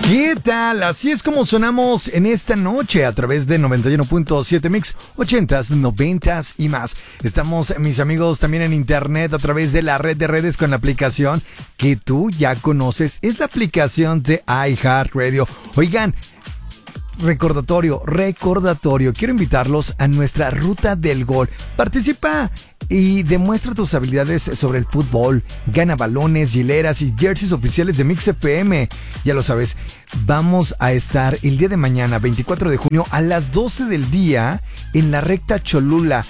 ¿Qué tal? Así es como sonamos en esta noche a través de 91.7 Mix, 80s, 90s y más. Estamos, mis amigos, también en internet a través de la red de redes con la aplicación que tú ya conoces. Es la aplicación de iHeartRadio. Oigan, recordatorio. Quiero invitarlos a nuestra ruta del gol. Participa y demuestra tus habilidades sobre el fútbol. Gana balones, hileras y jerseys oficiales de Mix FM. Ya lo sabes, vamos a estar el día de mañana, 24 de junio, a las 12 del día en la recta Cholula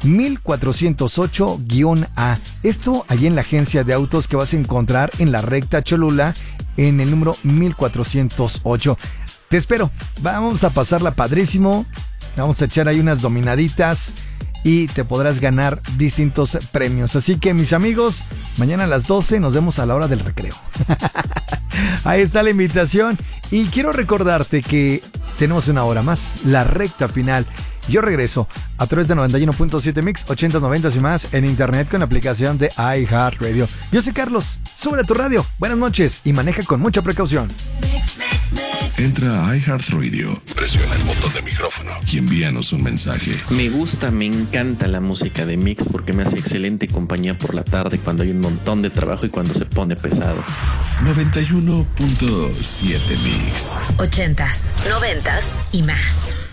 1408-A. Esto allí en la agencia de autos que vas a encontrar en la recta Cholula en el número 1408. Te espero, vamos a pasarla padrísimo, vamos a echar ahí unas dominaditas y te podrás ganar distintos premios. Así que mis amigos, mañana a las 12 nos vemos a la hora del recreo. Ahí está la invitación y quiero recordarte que tenemos una hora más, la recta final. Yo regreso a través de 91.7 Mix, 80s, 90s y más en internet con la aplicación de iHeartRadio. Yo soy Carlos, sube a tu radio. Buenas noches y maneja con mucha precaución. Entra a iHeartRadio, presiona el botón de micrófono y envíanos un mensaje. Me gusta, me encanta la música de Mix porque me hace excelente compañía por la tarde cuando hay un montón de trabajo y cuando se pone pesado. 91.7 Mix. 80s, 90s y más.